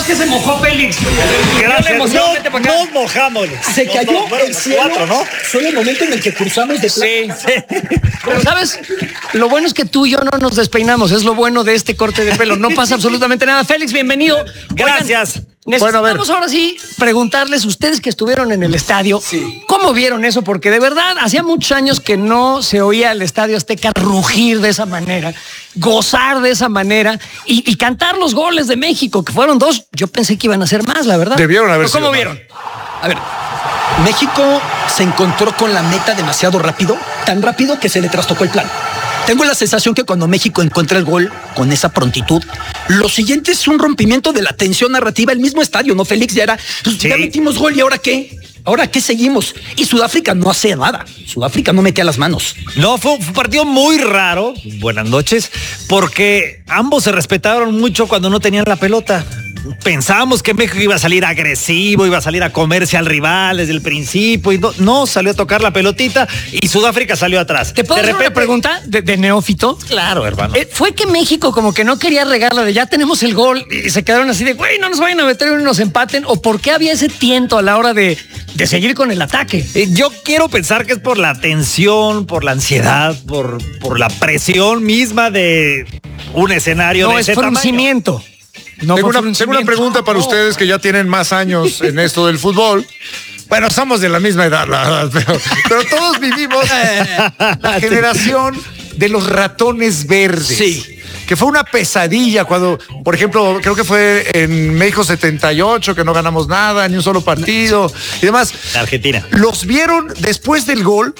que se mojó Félix. Gracias. Nos mojamos. Se cayó el cielo. 4, ¿no? Solo el momento en el que cruzamos de Sí. Pero, ¿sabes? Lo bueno es que tú y yo no nos despeinamos. Es lo bueno de este corte de pelo. No pasa absolutamente nada. Félix, bienvenido. Gracias. Oigan, necesitamos ahora sí preguntarles, ustedes que estuvieron en el estadio, ¿cómo vieron eso? Porque de verdad, hacía muchos años que no se oía el Estadio Azteca rugir de esa manera, gozar de esa manera y cantar los goles de México, que fueron 2. Yo pensé que iban a ser más, la verdad. Debieron haber sido ¿Cómo más. vieron? A ver, México se encontró con la meta demasiado rápido, tan rápido que se le trastocó el plan. Tengo la sensación que cuando México encuentra el gol con esa prontitud, lo siguiente es un rompimiento de la tensión narrativa. El mismo estadio, ¿no, Félix? Ya era, pues, ya metimos gol, ¿y ahora qué? ¿Ahora qué seguimos? Y Sudáfrica no hace nada. Sudáfrica no metía las manos. No, fue un partido muy raro. Buenas noches. Porque ambos se respetaron mucho cuando no tenían la pelota. Pensábamos que México iba a salir agresivo, iba a salir a comerse al rival desde el principio. Y no salió a tocar la pelotita y Sudáfrica salió atrás. ¿Te puedo hacer una pregunta de neófito? Claro, hermano. Fue que México como que no quería regarla de ya tenemos el gol y se quedaron así de, güey, no nos vayan a meter y nos empaten. ¿O por qué había ese tiento a la hora de seguir con el ataque? Yo quiero pensar que es por la tensión, por la ansiedad, por la presión misma de un escenario de ese tamaño. Fruncimiento. No, Tengo una pregunta para ustedes que ya tienen más años en esto del fútbol. Bueno, somos de la misma edad, la verdad, pero todos vivimos la generación de los ratones verdes. Sí. Que fue una pesadilla cuando, por ejemplo, creo que fue en México 78, que no ganamos nada, ni un solo partido y demás. La Argentina. ¿Los vieron después del gol?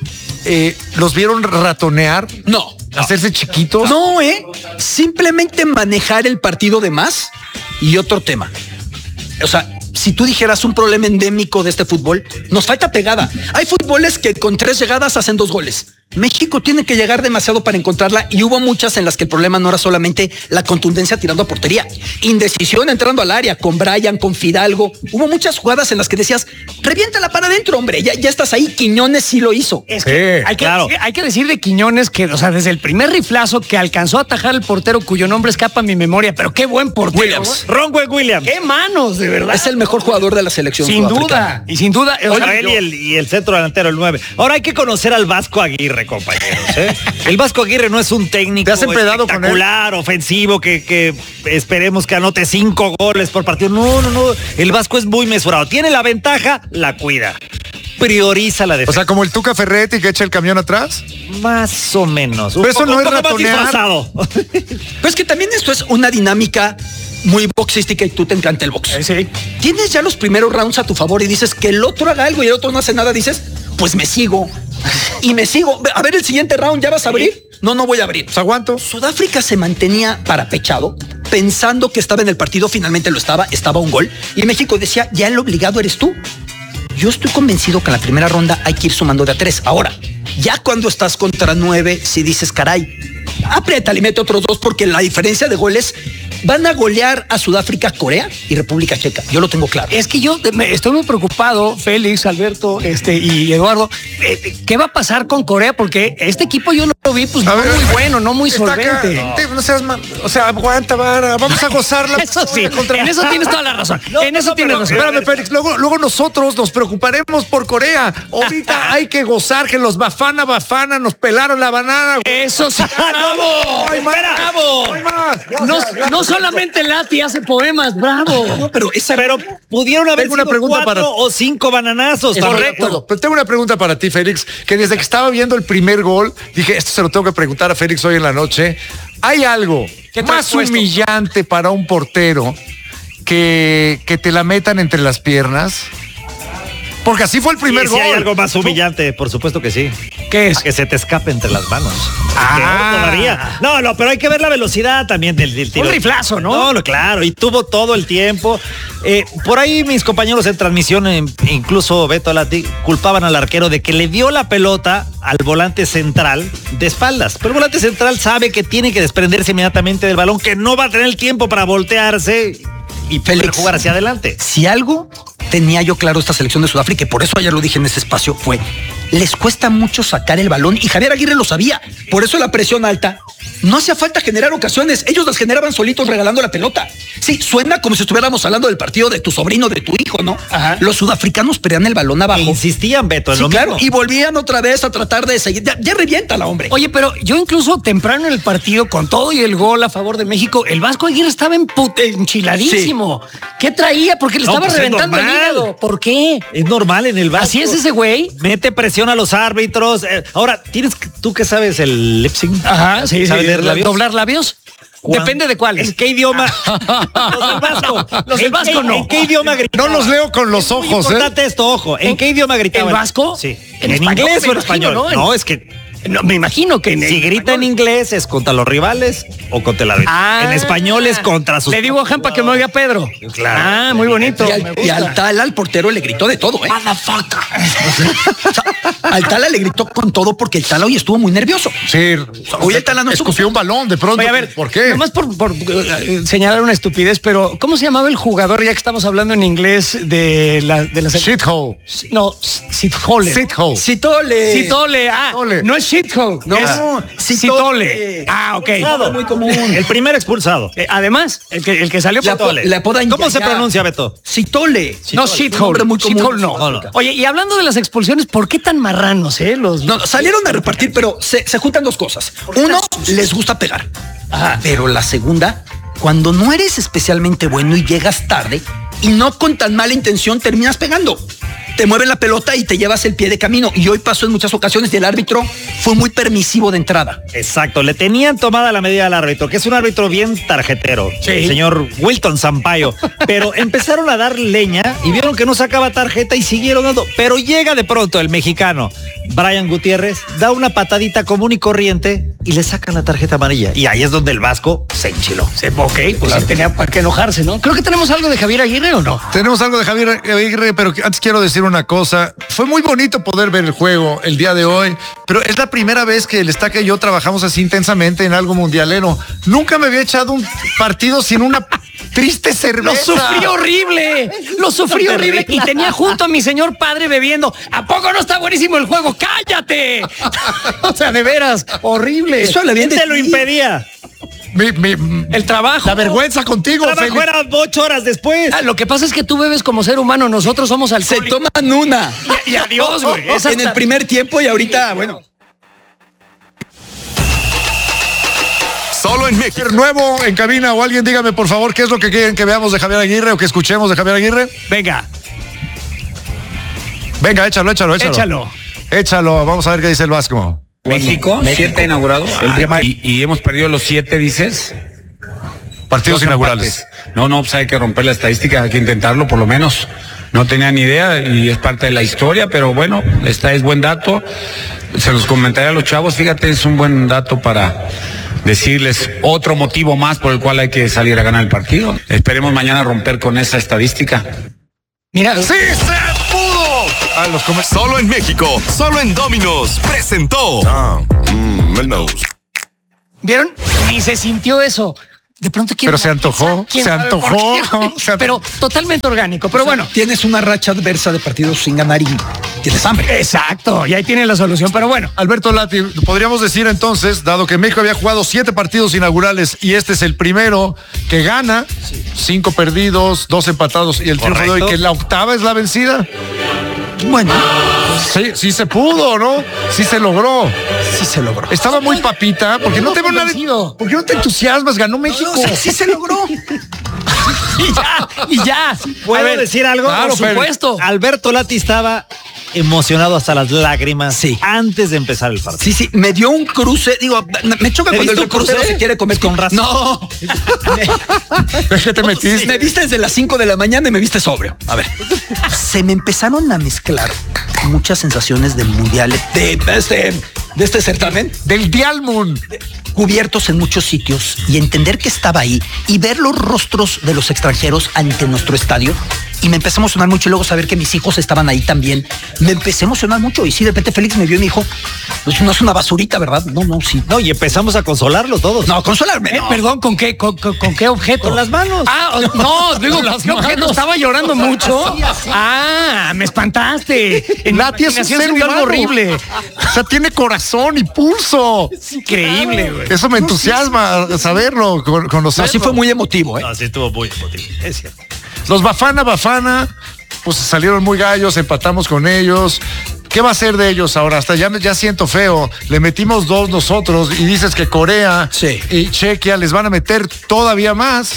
¿Los vieron ratonear? No. ¿Hacerse chiquitos? No, simplemente manejar el partido de más y otro tema. O sea, si tú dijeras un problema endémico de este fútbol, nos falta pegada. Hay fútboles que con 3 llegadas hacen 2 goles. México tiene que llegar demasiado para encontrarla y hubo muchas en las que el problema no era solamente la contundencia tirando a portería. Indecisión entrando al área con Brian, con Fidalgo. Hubo muchas jugadas en las que decías, reviéntala para adentro, hombre. Ya estás ahí. Quiñones sí lo hizo. Es que hay que decir de Quiñones que, o sea, desde el primer riflazo que alcanzó a atajar el portero cuyo nombre escapa a mi memoria, pero qué buen portero. Williams. Ronwen Williams. Qué manos, de verdad. Es el mejor jugador de la selección Sin sudafricana. duda. Y sin duda. O sea, Él y el centro delantero, el 9. Ahora hay que conocer al Vasco Aguirre, compañeros. El Vasco Aguirre no es un técnico ¿Te has empedado con él? espectacular, ofensivo, que esperemos que anote 5 goles por partido. No. El Vasco es muy mesurado. Tiene la ventaja, la cuida. Prioriza la O defensa. sea, como el Tuca Ferretti que echa el camión atrás. Más o menos. Pero eso no es un poco más ratonear. disfrazado. Pero es que también esto es una dinámica muy boxística y tú te encanta el box. sí. Tienes ya los primeros rounds a tu favor y dices que el otro haga algo y el otro no hace nada, dices, pues me sigo. Y me sigo. A ver, el siguiente round, ¿ya vas a abrir? No voy a abrir. Pues aguanto. Sudáfrica se mantenía parapechado, pensando que estaba en el partido, finalmente lo estaba un gol. Y México decía, ya el obligado eres tú. Yo estoy convencido que en la primera ronda hay que ir sumando de a 3. Ahora, ya cuando estás contra 9, si dices, caray, apriétale y mete otros 2 porque la diferencia de goles van a golear a Sudáfrica, Corea y República Checa. Yo lo tengo claro. Es que yo estoy muy preocupado, Félix, Alberto, y Eduardo. ¿Qué va a pasar con Corea? Porque este equipo yo lo vi, pues no muy bueno, no muy solvente. No seas o sea, aguanta, vara. Vamos a gozarla. Eso sí, en eso tienes toda la razón. En eso tienes razón. Espérame, Félix. Luego nosotros nos preocuparemos por Corea. Ahorita hay que gozar que los Bafana nos pelaron la banana. Eso sí. ¡Bravo! ¡Ay, más! ¡Bravo! ¡Ay, más! No solamente Lati hace poemas, bravo. No, pero pudieron haber Tengo una sido pregunta 4 para- o 5 bananazos. Es Correcto. correcto. Pero tengo una pregunta para ti, Félix, que desde que estaba viendo el primer gol, dije, esto se lo tengo que preguntar a Félix hoy en la noche. ¿Hay algo más humillante para un portero que te la metan entre las piernas? Porque así fue el primer Y gol. si hay algo más humillante, por supuesto que sí. ¿Qué es? Que se te escape entre las manos. Ah. Que todavía. No, pero hay que ver la velocidad también del tiro. Un riflazo, ¿no? No, claro, y tuvo todo el tiempo. Por ahí mis compañeros en transmisión, incluso Beto Lati, culpaban al arquero de que le dio la pelota al volante central de espaldas. Pero el volante central sabe que tiene que desprenderse inmediatamente del balón, que no va a tener el tiempo para voltearse y poder Félix, jugar hacia adelante. Si algo tenía yo claro esta selección de Sudáfrica, y por eso ayer lo dije en ese espacio, fue, les cuesta mucho sacar el balón, y Javier Aguirre lo sabía, por eso la presión alta. No hacía falta generar ocasiones, ellos las generaban solitos regalando la pelota. Sí, suena como si estuviéramos hablando del partido de tu sobrino, de tu hijo, ¿no? Ajá. Los sudafricanos pelean el balón abajo. Insistían, Beto, en Sí, lo claro, mismo. y volvían otra vez a tratar de seguir. Ya revienta la hombre. Oye, pero yo incluso temprano en el partido, con todo y el gol a favor de México, el Vasco Aguirre estaba enchiladísimo. Sí. ¿Qué traía? Porque le estaba reventando el hígado. ¿Por qué? Es normal en el Vasco. Así es ese güey. Mete presión a los árbitros. Ahora, tú que sabes el lip sync. Ajá, sí, ¿Sabes leer labios? ¿Doblar labios? Depende de cuáles. ¿En qué idioma? Los del Vasco. Los del Vasco no. ¿En qué idioma gritaba? No los leo con los ojos, Es importante esto, ojo. ¿En qué idioma gritaba? ¿El Vasco? Sí. ¿En español, inglés o en español? ¿no? Es que... No, me imagino que si grita en inglés es contra los rivales o contra el árbitro. En español es contra sus... Le digo a Jampa que me oiga Pedro. Claro. Ah, muy bonito. Y al Tala, al portero, le gritó de todo, ¿eh? Motherfucker. O sea, al Tala le gritó con todo porque el Tala hoy estuvo muy nervioso. Sí. Hoy el Tala no escupió un balón de pronto. Oye, a ver, ¿por qué? Nomás por señalar una estupidez, pero ¿cómo se llamaba el jugador, ya que estamos hablando en inglés, de la Shithole. No, Sithole. Shithole. Citole. Citole. Ah, Citole. no es shithole. No, es Citole. Ah, ok. Muy común. El primer expulsado. Además, el que salió por Le apodan ¿Cómo se Yaya. pronuncia, Beto? Citole. No, Un shithole. nombre muy común. Shithole no. Oye, y hablando de las expulsiones, ¿por qué tan marranos, los? No, salieron a repartir, pero se juntan dos cosas. Uno, les gusta pegar. Ajá. Pero la segunda, cuando no eres especialmente bueno y llegas tarde y no con tan mala intención terminas pegando. Te mueven la pelota y te llevas el pie de camino. Y hoy pasó en muchas ocasiones y el árbitro fue muy permisivo de entrada. Exacto, le tenían tomada la medida al árbitro, que es un árbitro bien tarjetero, el señor Wilton Sampaio, pero empezaron a dar leña y vieron que no sacaba tarjeta y siguieron dando, pero llega de pronto el mexicano Brian Gutiérrez, da una patadita común y corriente y le sacan la tarjeta amarilla, y ahí es donde el Vasco se enchiló. Ok, pues sí tenía para qué enojarse, ¿no? Creo que tenemos algo de Javier Aguirre, ¿o no? Tenemos algo de Javier Aguirre, pero antes quiero decir una cosa. Fue muy bonito poder ver el juego el día de hoy, pero es la primera vez que el Estaca y yo trabajamos así intensamente en algo mundialero. Nunca me había echado un partido sin una triste cerveza. Lo sufrí horrible. Lo sufrí horrible. Y tenía junto a mi señor padre bebiendo. ¿A poco no está buenísimo el juego? ¡Cállate! O sea, de veras, horrible. Eso le viene. ¿Quién te lo impedía? El trabajo. La vergüenza contigo, El trabajo era 8 horas después. Lo que pasa es que tú bebes como ser humano, nosotros somos Se alcohólicos. toman una. Y adiós, güey. En el primer tiempo y ahorita, bueno. Solo en México. Nuevo en cabina o alguien dígame por favor qué es lo que quieren que veamos de Javier Aguirre o que escuchemos de Javier Aguirre. Venga, Venga, échalo. Échalo, vamos a ver qué dice el Vasco. México, 7 inaugurados. Y hemos perdido los 7, dices. Partidos Dos inaugurales. empates. No, pues hay que romper la estadística, hay que intentarlo por lo menos. No tenía ni idea y es parte de la historia, pero bueno, es buen dato. Se los comentaré a los chavos, fíjate, es un buen dato para decirles otro motivo más por el cual hay que salir a ganar el partido. Esperemos mañana romper con esa estadística. mira. ¡Sí se pudo! Solo en México, solo en Domino's presentó. ¿Vieron? Ni se sintió eso. De pronto quiero. Pero se antojó, ¿Quién se sabe por antojó, qué? se antojó. Pero totalmente orgánico. Pero bueno. Tienes una racha adversa de partidos sin ganar y tienes hambre. Exacto. Y ahí tiene la solución. Pero bueno. Alberto Lati, podríamos decir entonces, dado que México había jugado 7 partidos inaugurales y este es el primero que gana, 5 perdidos, 2 empatados y el triunfo de hoy, que la octava es la vencida. Bueno, Sí se pudo, ¿no? Sí se logró. sí se logró. Estaba muy papita, porque no te veo nada. convencido. ¿Por qué no te entusiasmas? Ganó México. Sí se logró. Y ya. ¿Puedo A ver, decir algo? claro, por supuesto. Alberto Lati estaba emocionado hasta las lágrimas antes de empezar el partido. Sí, me dio un cruce. Digo, me choca ¿Te cuando el diste un reportero cruce? se quiere comer Con razón. No. ¿Qué te metiste? Me viste desde las 5 de la mañana y me viste sobrio. A ver. Se me empezaron a mezclar muchas sensaciones del mundial, de este certamen, Del Dialmund. cubiertos en muchos sitios y entender que estaba ahí y ver los rostros de los extranjeros ante nuestro estadio Y me empecé a emocionar mucho y luego saber que mis hijos estaban ahí también. Me empecé a emocionar mucho y sí, de repente Félix me vio y me dijo, no es una basurita, ¿verdad? No, sí. No, y empezamos a consolarlo todos. No, consolarme. No. Perdón, ¿con qué objeto? Con las manos. No, digo, ¿qué objeto? Estaba llorando mucho. Me espantaste. Nati es un ser algo humano. horrible. O sea, tiene corazón y pulso. Es increíble, güey. Eso me entusiasma saberlo, conocerlo. Así fue muy emotivo, ¿eh? No, sí estuvo muy emotivo. Es cierto. Los Bafana, pues salieron muy gallos, empatamos con ellos. ¿Qué va a ser de ellos ahora? Hasta ya siento feo. Le metimos 2 nosotros y dices que Corea y Chequia les van a meter todavía más.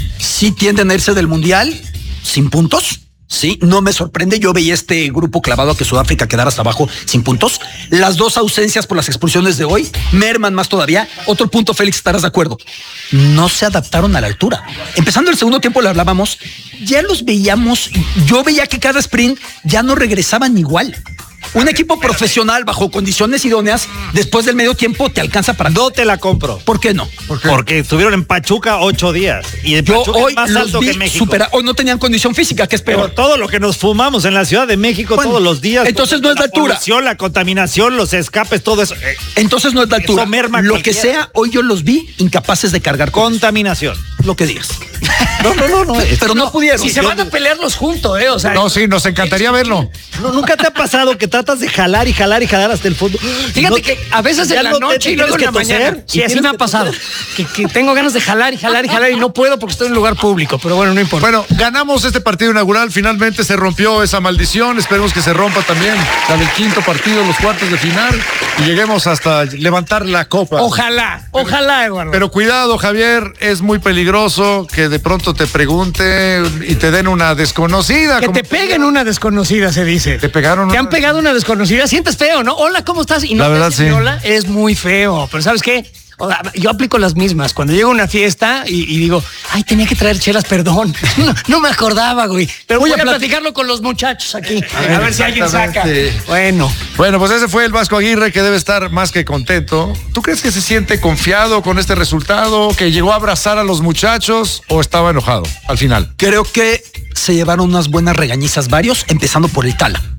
Sí tienden a irse del Mundial sin puntos. Sí, no me sorprende. Yo veía este grupo clavado a que Sudáfrica quedara hasta abajo sin puntos. Las 2 ausencias por las expulsiones de hoy merman más todavía. Otro punto, Félix, estarás de acuerdo. No se adaptaron a la altura. Empezando el segundo tiempo le hablábamos, ya los veíamos. Yo veía que cada sprint ya no regresaban igual. Un equipo profesional bajo condiciones idóneas, después del medio tiempo te alcanza para... No te la compro. ¿Por qué no? Porque estuvieron en Pachuca 8 días. Y en Yo Pachuca hoy es más los alto vi que México. hoy no tenían condición física, que es peor. Pero todo lo que nos fumamos en la Ciudad de México todos los días. Entonces no es la altura. La polución, la contaminación, los escapes, todo eso. Entonces no es la altura. Merma lo cualquiera. que sea, hoy yo los vi incapaces de cargar con Contaminación. lo que digas. No. Pero no pudieron. Si se van a pelearlos juntos, o sea. No, sí, nos encantaría verlo. ¿Nunca te ha pasado que tratas de jalar hasta el fondo? Fíjate que a veces en la noche y luego en la mañana. Sí, así me ha pasado. Que tengo ganas de jalar y no puedo porque estoy en un lugar público. Pero bueno, no importa. Bueno, ganamos este partido inaugural. Finalmente se rompió esa maldición. Esperemos que se rompa también la del quinto partido, los cuartos de final. Y lleguemos hasta levantar la copa. Ojalá, Eduardo. Pero cuidado, Javier, es muy peligroso que de pronto te pregunte y te den una desconocida. Que te peguen una desconocida, se dice. ¿Te pegaron? Te han pegado una desconocida. Sientes feo, ¿no? Hola, ¿cómo estás? Y no la verdad, sí. Hola, es muy feo. Pero ¿sabes qué? Yo aplico las mismas. Cuando llego a una fiesta y digo, ay, tenía que traer chelas, perdón. No me acordaba, güey. Pero voy a platicarlo con los muchachos aquí. A ver si alguien saca. Bueno, pues ese fue el Vasco Aguirre, que debe estar más que contento. ¿Tú crees que se siente confiado con este resultado? ¿Que llegó a abrazar a los muchachos o estaba enojado al final? Creo que se llevaron unas buenas regañizas varios, empezando por el Tala.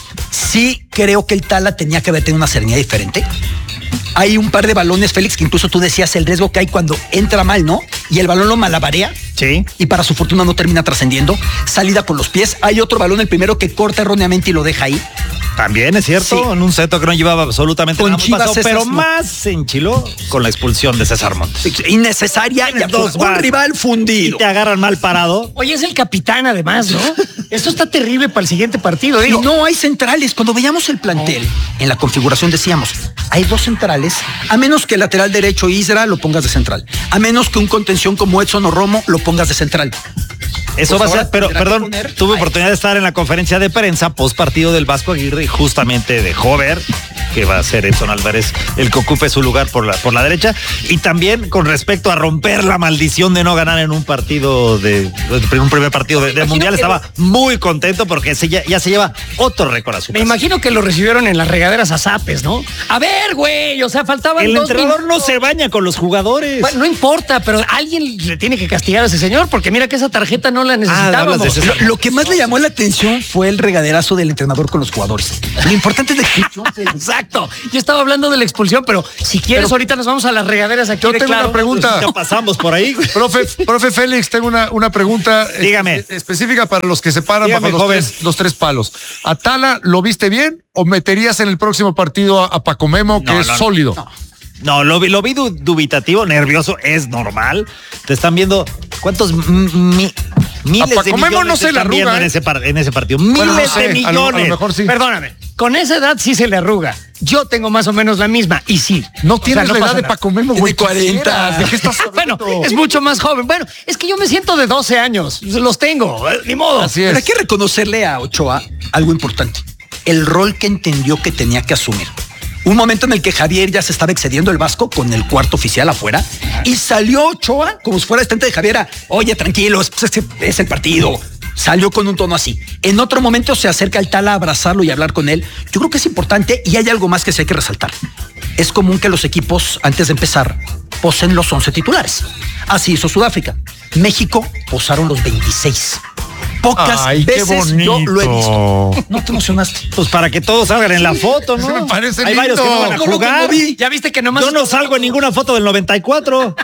Sí creo que el Tala tenía que haber tenido una serenidad diferente. Hay un par de balones, Félix, que incluso tú decías el riesgo que hay cuando entra mal, ¿no? Y el balón lo malabarea. Sí. Y para su fortuna no termina trascendiendo. Salida con los pies. Hay otro balón, el primero, que corta erróneamente y lo deja ahí. También es cierto, Sí. en un seto que no llevaba absolutamente Con nada Chivas pasado, César, pero no. más se enchiló con la expulsión de César Montes. Innecesaria y Tienes dos un más. rival Y fundido. te agarran mal parado. oye, es el capitán además, ¿no? Esto está terrible para el siguiente partido. Y Digo, no hay centrales. Cuando veíamos el plantel, en la configuración decíamos, hay 2 centrales, a menos que el lateral derecho Isra lo pongas de central. A menos que un contención como Edson o Romo lo pongas de central. Eso Pues va a ser, ahora pero tendrá que perdón, poner tuve a oportunidad de estar en la conferencia de prensa post partido del Vasco Aguirre y justamente dejó ver que va a ser Edson Álvarez el que ocupe su lugar por la derecha, y también con respecto a romper la maldición de no ganar en un partido un primer partido del Mundial, estaba muy contento porque ya se lleva otro récord a su me casa. imagino que lo recibieron en las regaderas a zapes, ¿no? A ver, güey, o sea, faltaban El 2 entrenador no minutos. se baña con los jugadores. Bueno, no importa, pero alguien le tiene que castigar a ese señor porque mira que esa tarjeta no la necesitábamos. hablas de César. Lo que más le llamó la atención fue el regaderazo del entrenador con los jugadores. Lo importante es la expulsión, Félix. Exacto. Yo estaba hablando de la expulsión, pero si quieres, ahorita nos vamos a las regaderas aquí. Yo de tengo claro. una pregunta. Ya pasamos por ahí. Profe Félix, tengo una pregunta Dígame. específica para los que se paran Dígame, bajo joven. los tres palos. ¿A Tala lo viste bien o meterías en el próximo partido a Paco Memo, que No, es no, sólido? No, lo vi dubitativo, nervioso, es normal. Te están viendo cuántos miles A Paco de Memo millones no se te le están viendo arruga, en ese partido. Miles Bueno, no de sé, millones. a lo mejor sí. Perdóname, con esa edad sí se le arruga. Yo tengo más o menos la misma y sí. No tienes la edad pasa de nada. Paco Memo, güey. Tiene 40. ¿De qué estás Bueno, hablando? es mucho más joven. Bueno, es que yo me siento de 12 años. Los tengo, ni modo. Así Pero hay es. que reconocerle a Ochoa algo importante. El rol que entendió que tenía que asumir. Un momento en el que Javier ya se estaba excediendo el Vasco con el cuarto oficial afuera y salió Ochoa como si fuera asistente de Javier a, oye, tranquilos, pues es el partido. Salió con un tono así. En otro momento se acerca al Tala a abrazarlo y hablar con él. Yo creo que es importante y hay algo más que sí hay que resaltar. Es común que los equipos, antes de empezar, posen los 11 titulares. Así hizo Sudáfrica. México posaron los 26. Pocas Ay, qué veces yo lo he visto. bonito. No te emocionaste. Pues para que todos salgan en la foto, ¿no? Eso me parece Hay varios que lindo. no van a No lo jugar. conmoví. Ya viste que nomás. Yo no salgo en ninguna foto del 94.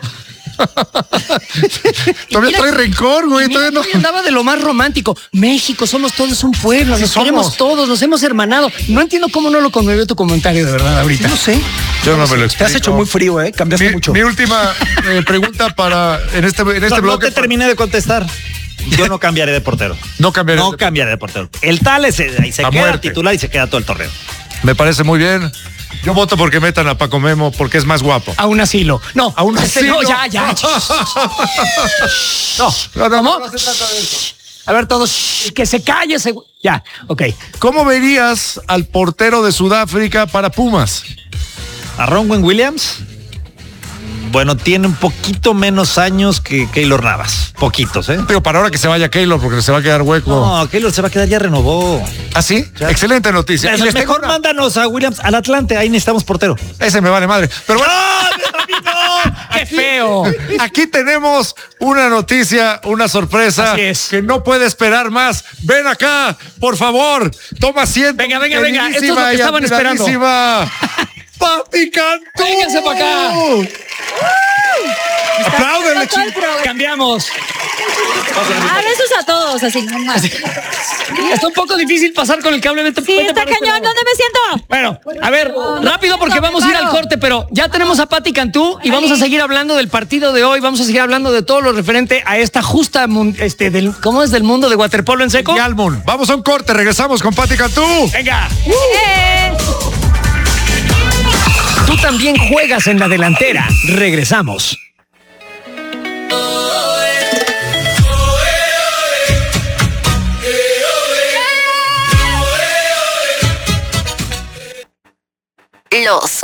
Todavía trae rencor, güey. Todavía no. Andaba de lo más romántico. México, somos todos un pueblo, Sí nos somos. queremos todos, nos hemos hermanado. No entiendo cómo no lo conmovió tu comentario de verdad ahorita. No sé. Yo no me lo explico. Te has hecho muy frío, cambiaste mucho. Mi última pregunta para en este No bloque. te terminé de contestar. Yo no cambiaré de portero. No cambiaré. No cambiaré de portero. El tal ahí se A queda muerte. titular y se queda todo el torneo. Me parece muy bien. Yo voto porque metan a Paco Memo porque es más guapo. A un asilo. No, A un asilo. No, ya. No se trata de eso. A ver, todos, que se calle ese. Ya, ok. ¿Cómo verías al portero de Sudáfrica para Pumas? A Ronwen Williams, bueno, tiene un poquito menos años que Keylor Navas. Poquitos, ¿eh? Pero para ahora que se vaya Keylor porque se va a quedar hueco. No, Keylor se va a quedar, ya renovó. ¿Ah, sí? Excelente noticia. Y les tengo Mejor una- mándanos a Williams al Atlante, ahí necesitamos portero. Ese me vale madre. Pero bueno, ¡Qué feo! aquí tenemos una noticia, una sorpresa Así es. que no puede esperar más. Ven acá, por favor. Toma asiento. Venga. Esto es lo queridísima que y estaban esperando. admiradísima Pati Cantú. Véngase para acá. Apláudenle, Todo el chicos. programa. Cambiamos. Besos a todos, así. Está un poco difícil pasar con el cable. Vete Está para este cañón, lado. ¿dónde me siento? Bueno, a ver, rápido porque vamos a ir al corte, pero ya tenemos a Pati Cantú y vamos a seguir hablando del partido de hoy, vamos a seguir hablando de todo lo referente a esta justa, ¿cómo es del mundo de waterpolo en seco? Y Almond. Vamos a un corte, regresamos con Pati Cantú. Venga. Tú también juegas en la delantera. Regresamos. Los